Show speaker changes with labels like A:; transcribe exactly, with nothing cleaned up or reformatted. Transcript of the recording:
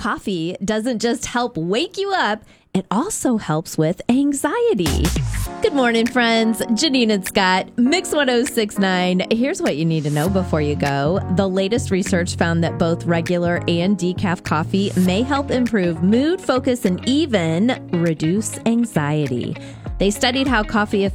A: coffee doesn't just help wake you up, it also helps with anxiety. Good morning, friends. Janine and Scott, Mix ten sixty-nine. Here's what you need to know before you go. The latest research found that both regular and decaf coffee may help improve mood, focus, and even reduce anxiety. They studied how coffee